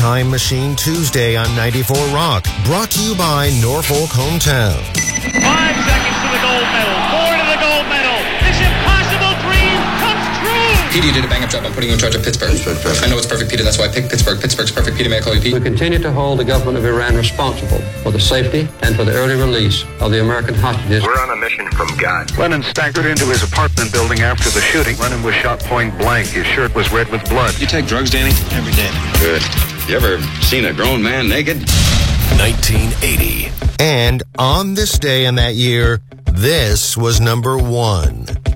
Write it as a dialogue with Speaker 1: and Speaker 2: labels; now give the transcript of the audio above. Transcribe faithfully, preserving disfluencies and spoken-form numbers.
Speaker 1: Time Machine Tuesday on ninety-four Rock. Brought to you by Norfolk Hometown.
Speaker 2: Five seconds to the gold medal. Four to the gold medal. This impossible dream comes true.
Speaker 3: Petey, you did a bang-up job on putting you in charge of Pittsburgh. I know it's perfect, Peter. That's why I picked Pittsburgh. Pittsburgh's perfect. Peter, may I call you Pete?
Speaker 4: We continue to hold the government of Iran responsible for the safety and for the early release of the American hostages.
Speaker 5: We're on a mission from God.
Speaker 6: Lennon staggered into his apartment building after the shooting. Lennon was shot point blank. His shirt was red with blood.
Speaker 7: You take drugs, Danny?
Speaker 8: Every day.
Speaker 7: Good. You ever seen a grown man naked?
Speaker 1: nineteen eighty. And on this day in that year, this was number one.